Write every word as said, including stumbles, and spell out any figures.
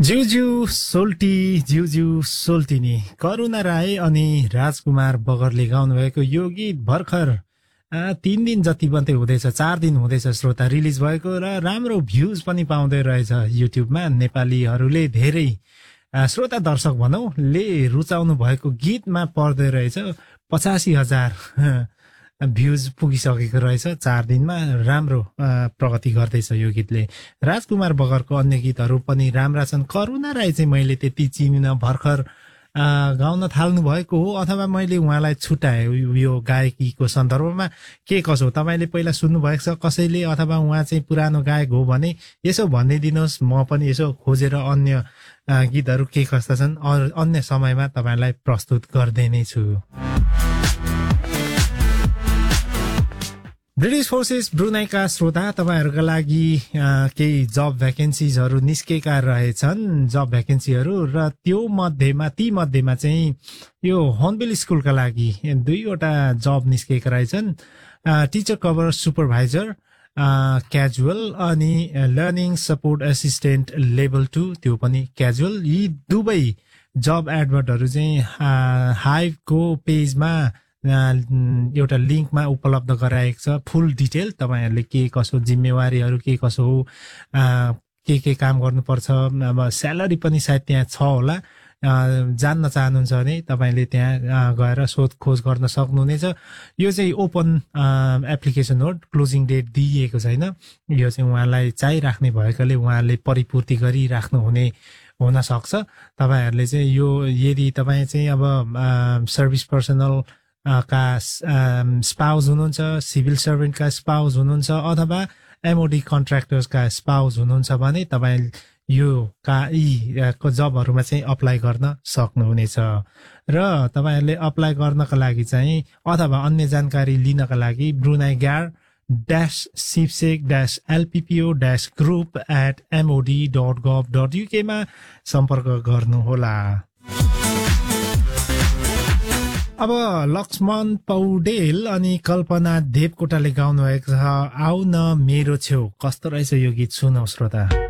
ज्यूज्यू सोल्टी ज्यूज्यू सोल्टिनी करुणा राय अनि राजकुमार बगरले गाउनुभएको यो गीत भर्खर तीन दिन जति मात्रै हुँदैछ, चार दिन हुँदैछ श्रोता रिलिज भएको र राम्रो भ्युज पनि पाउँदै रहेछ युट्युबमा। नेपालीहरूले धेरै श्रोता दर्शक भनौँ ले रुचाउनु भएको गीतमा पर्दै रहेछ। पचासी हजार भ्युज पुगिसकेको रहेछ चार दिनमा। राम्रो प्रगति गर्दैछ यो गीतले। राजकुमार बगरको अन्य गीतहरू पनि राम्रा छन्। करुणा राई चाहिँ मैले त्यति चिनिन, भर्खर गाउन थाल्नु भएको हो अथवा मैले उहाँलाई छुट्याए यो गायकीको सन्दर्भमा के कसो तपाईँले पहिला सुन्नु भएको छ कसैले अथवा उहाँ चाहिँ पुरानो गायक हो भने यसो भनिदिनुहोस्, म पनि यसो खोजेर अन्य गीतहरू के कस्ता छन् अन्य समयमा तपाईँलाई प्रस्तुत गर्दै नै छु। ब्रिटिस फोर्सेस ब्रुनाईका श्रोता तपाईहरूका लागि केही जब भ्याकेन्सीजहरू निस्केका रहेछन्, जब भ्याकेन्सीहरू, र त्यो मध्येमा ती मध्येमा चाहिँ यो हर्नबिल स्कुलका लागि दुईवटा जब निस्केका रहेछन्। टिचर कभर सुपरभाइजर क्याजुअल अनि learning support assistant level two त्यो पनि क्याजुअल। यी दुवै जब एडभर्टहरू चाहिँ हाइभको पेजमा एउटा लिङ्कमा उपलब्ध गराएको छ। फुल डिटेल तपाईँहरूले के कसो जिम्मेवारीहरू के कसो हो, के के काम गर्नुपर्छ, अब स्यालेरी पनि सायद त्यहाँ छ होला। जान्न चाहनुहुन्छ भने तपाईँले त्यहाँ गएर सोधखोज गर्न सक्नुहुनेछ। यो चाहिँ ओपन एप्लिकेसन हो, क्लोजिङ डेट दिइएको छैन। यो चाहिँ उहाँलाई चाहिराख्ने भएकोले उहाँले परिपूर्ति गरिराख्नु हुने हुन सक्छ। तपाईँहरूले चाहिँ यो यदि तपाईँ चाहिँ अब सर्भिस पर्सनल का स्पाउज हुनुहुन्छ, सिभिल सर्भेन्टका स्पाउज हुनुहुन्छ अथवा एमओडी कन्ट्र्याक्टर्सका स्पाउज हुनुहुन्छ भने तपाईँ यो का यी जबहरूमा चाहिँ अप्लाई गर्न सक्नुहुनेछ। र तपाईँहरूले अप्लाई गर्नका लागि चाहिँ अथवा अन्य जानकारी लिनका लागि Brunei gear dash सिपसेक dash एलपिपिओ dash group at MoD dot गभ dot युकेमा सम्पर्क गर्नुहोला। अब लक्ष्मण पौडेल अनि कल्पना देवकोटाले गाउनु भएको छ आउ न मेरो छेउ। कस्तो रहेछ यो गीत सुनौ श्रोता।